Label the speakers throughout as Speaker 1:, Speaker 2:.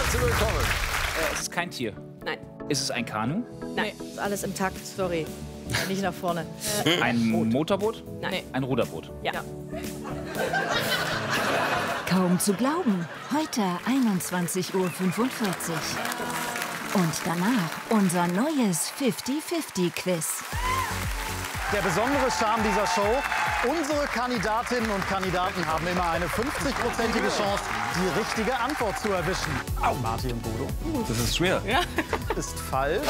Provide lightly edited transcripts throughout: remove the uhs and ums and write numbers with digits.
Speaker 1: Herzlich willkommen.
Speaker 2: Es ist kein Tier.
Speaker 3: Nein.
Speaker 2: Ist es ein Kanu?
Speaker 3: Nein, ist alles intakt, sorry. Nicht nach vorne.
Speaker 2: Ein Motorboot?
Speaker 3: Nein.
Speaker 2: Ein Ruderboot?
Speaker 3: Ja.
Speaker 4: Kaum zu glauben, heute 21:45 Uhr. Und danach unser neues 50-50-Quiz.
Speaker 5: Der besondere Charme dieser Show, unsere Kandidatinnen und Kandidaten haben immer eine 50-prozentige Chance, die richtige Antwort zu erwischen. Au, Martin und Bodo.
Speaker 1: Das ist schwer.
Speaker 3: Ja.
Speaker 5: Ist falsch.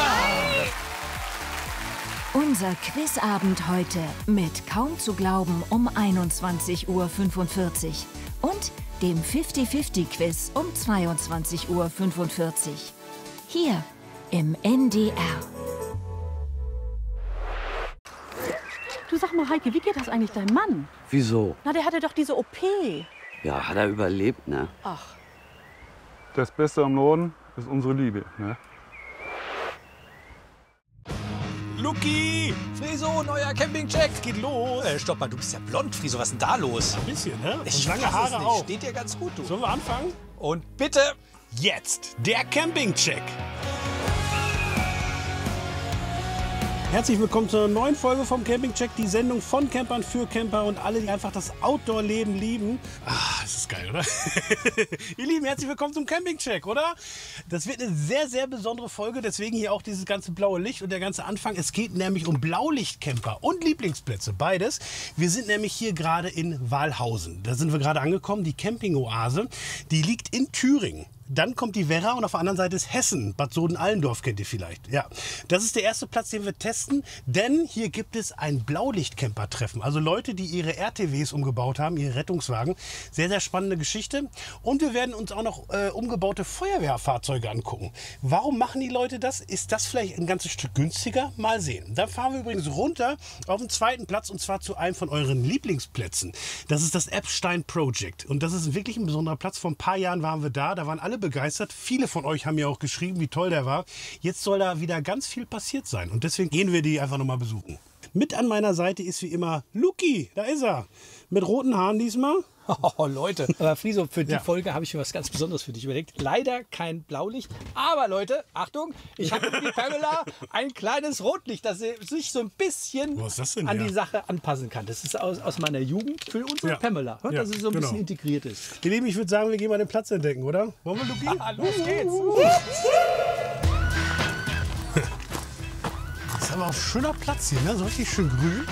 Speaker 4: Unser Quizabend heute mit kaum zu glauben um 21:45 Uhr und dem 50-50-Quiz um 22:45 Uhr. Hier im NDR.
Speaker 6: Du, sag mal, Heike, wie geht das eigentlich deinem Mann?
Speaker 7: Wieso?
Speaker 6: Na, der hatte doch diese OP.
Speaker 7: Ja, hat er überlebt, ne?
Speaker 6: Ach.
Speaker 8: Das Beste am Norden ist unsere Liebe, ne?
Speaker 9: Luki! Friso, neuer Campingcheck, geht los! Stopp mal, du bist ja blond, Friso, was ist denn da los?
Speaker 10: Ein bisschen, ne?
Speaker 9: Ich
Speaker 10: Und lange
Speaker 9: fass es
Speaker 10: Haare
Speaker 9: nicht.
Speaker 10: auch.
Speaker 9: Steht dir ganz gut, du.
Speaker 10: Sollen wir anfangen?
Speaker 9: Und bitte jetzt der Campingcheck.
Speaker 10: Herzlich willkommen zur neuen Folge vom Campingcheck, die Sendung von Campern für Camper und alle, die einfach das Outdoor-Leben lieben. Ah, das ist geil, oder? Ihr Lieben, herzlich willkommen zum Campingcheck, oder? Das wird eine sehr, sehr besondere Folge, deswegen hier auch dieses ganze blaue Licht und der ganze Anfang. Es geht nämlich um Blaulichtcamper und Lieblingsplätze, beides. Wir sind nämlich hier gerade in Walhausen. Da sind wir gerade angekommen, die Campingoase, die liegt in Thüringen. Dann kommt die Werra und auf der anderen Seite ist Hessen. Bad Soden-Allendorf kennt ihr vielleicht. Ja, das ist der erste Platz, den wir testen, denn hier gibt es ein Blaulichtcamper-Treffen. Also Leute, die ihre RTWs umgebaut haben, ihre Rettungswagen. Sehr, sehr spannende Geschichte. Und wir werden uns auch noch umgebaute Feuerwehrfahrzeuge angucken. Warum machen die Leute das? Ist das vielleicht ein ganzes Stück günstiger? Mal sehen. Dann fahren wir übrigens runter auf den zweiten Platz und zwar zu einem von euren Lieblingsplätzen. Das ist das Epstein Project. Und das ist wirklich ein besonderer Platz. Vor ein paar Jahren waren wir da. Da waren alle begeistert. Viele von euch haben mir auch geschrieben, wie toll der war. Jetzt soll da wieder ganz viel passiert sein. Und deswegen gehen wir die einfach nochmal besuchen. Mit an meiner Seite ist wie immer Luki. Da ist er. Mit roten Haaren diesmal.
Speaker 9: Oh, Leute.
Speaker 11: Aber Friso, für die
Speaker 10: Ja.
Speaker 11: Folge habe ich mir was ganz Besonderes für dich überlegt. Leider kein Blaulicht, aber Leute, Achtung, ich habe für die Pamela ein kleines Rotlicht, das sich so ein bisschen
Speaker 10: Wo ist das denn
Speaker 11: an
Speaker 10: her?
Speaker 11: die Sache anpassen kann. Das ist aus meiner Jugend für unsere
Speaker 10: Ja.
Speaker 11: Pamela,
Speaker 10: Ja,
Speaker 11: dass es so ein
Speaker 10: genau.
Speaker 11: bisschen integriert ist.
Speaker 10: Ihr Lieben, ich würde sagen, wir gehen mal den Platz entdecken, oder? Wollen wir, Luki?
Speaker 9: Los geht's.
Speaker 10: Das ist aber auch ein schöner Platz hier, ne? So richtig schön grün.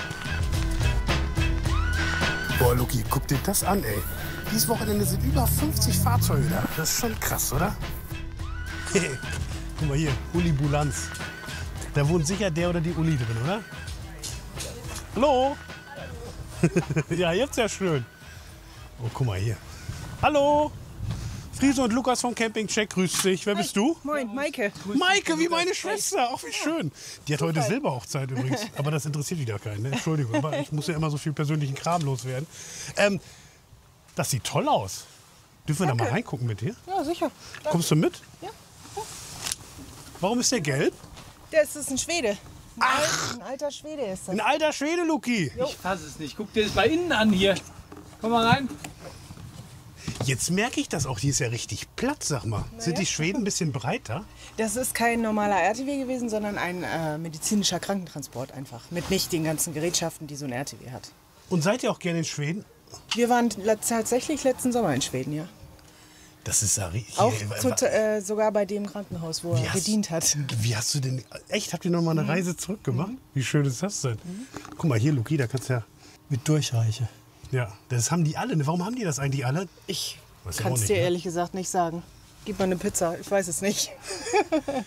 Speaker 10: Boah, Luki, guck dir das an, ey. Dieses Wochenende sind über 50 Fahrzeuge da. Das ist schon krass, oder? Guck mal hier, Uli-Bulanz. Da wohnt sicher der oder die Uli drin, oder? Hallo? Ja, jetzt ja schön. Oh, guck mal hier. Hallo? Friso und Lukas vom Campingcheck, grüß dich. Wer bist du?
Speaker 3: Moin, Maike.
Speaker 10: Maike, wie meine Schwester. Auch wie schön. Die hat heute Silberhochzeit übrigens. Aber das interessiert wieder keinen. Ne? Entschuldigung, aber ich muss ja immer so viel persönlichen Kram loswerden. Das sieht toll aus. Dürfen wir da mal reingucken mit dir?
Speaker 3: Ja, sicher.
Speaker 10: Kommst du mit?
Speaker 3: Ja.
Speaker 10: Warum ist der gelb?
Speaker 3: Das ist ein Schwede. Ein alter Schwede ist das.
Speaker 10: Ein alter Schwede, Luki.
Speaker 11: Ich fasse es nicht. Guck dir das mal innen an hier. Komm mal rein.
Speaker 10: Jetzt merke ich das auch. Hier ist ja richtig platt, sag mal. Sind die Schweden ein bisschen breiter?
Speaker 3: Das ist kein normaler RTW gewesen, sondern ein medizinischer Krankentransport einfach. Mit nicht den ganzen Gerätschaften, die so ein RTW hat.
Speaker 10: Und seid ihr auch gerne in Schweden?
Speaker 3: Wir waren tatsächlich letzten Sommer in Schweden, ja.
Speaker 10: Das ist ja richtig.
Speaker 3: Auch sogar bei dem Krankenhaus, wo er gedient hat.
Speaker 10: Wie hast du denn. Echt? Habt ihr noch mal eine Reise zurückgemacht? Wie schön ist das denn? Guck mal hier, Luki, da kannst du ja.
Speaker 11: Mit Durchreiche.
Speaker 10: Ja, das haben die alle. Ne? Warum haben die das eigentlich alle?
Speaker 3: Ich
Speaker 10: Weiß ja
Speaker 3: kann
Speaker 10: auch
Speaker 3: es
Speaker 10: nicht,
Speaker 3: dir
Speaker 10: ne?
Speaker 3: ehrlich gesagt nicht sagen. Gib mal eine Pizza, ich weiß es nicht.